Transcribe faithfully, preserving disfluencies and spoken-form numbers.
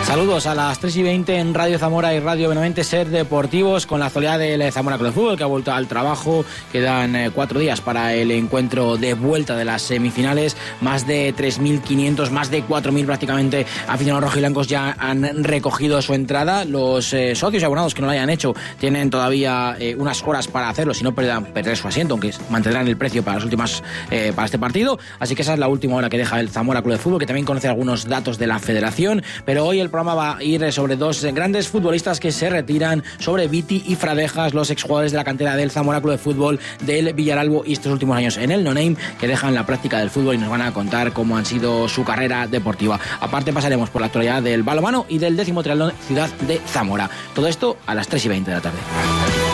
Saludos a las tres y veinte en Radio Zamora y Radio Benavente Ser Deportivos con la actualidad del Zamora Club de Fútbol, que ha vuelto al trabajo. Quedan eh, cuatro días para el encuentro de vuelta de las semifinales. Más de tres mil quinientos, más de cuatro mil prácticamente aficionados rojiblancos ya han recogido su entrada. Los eh, socios y abonados que no lo hayan hecho tienen todavía eh, unas horas para hacerlo, si no perderán perder su asiento, aunque mantendrán el precio para las últimas eh, para este partido. Así que esa es la última hora que deja el Zamora Club de Fútbol, que también conoce algunos datos de la federación. Pero hoy el programa va a ir sobre dos grandes futbolistas que se retiran, sobre Viti y Fradejas, los exjugadores de la cantera del Zamora Club de Fútbol del Villaralbo y estos últimos años en el No Name, que dejan la práctica del fútbol y nos van a contar cómo han sido su carrera deportiva. Aparte pasaremos por la actualidad del balonmano y del décimo triatlón Ciudad de Zamora. Todo esto a las tres y veinte de la tarde.